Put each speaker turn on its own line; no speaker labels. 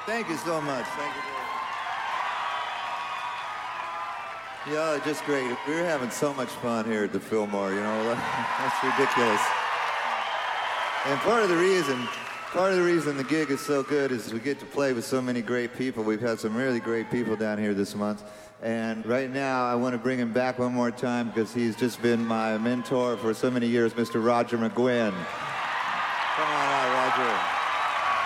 Thank you so much. Thank you. Yeah, just great. We're having so much fun here at the Fillmore, you know. That's ridiculous. And part of the reason the gig is so good is we get to play with so many great people. We've had some really great people down here this month. And right now, I want to bring him back one more time because he's just been my mentor for so many years, Mr. Roger McGuinn. Come on out, Roger.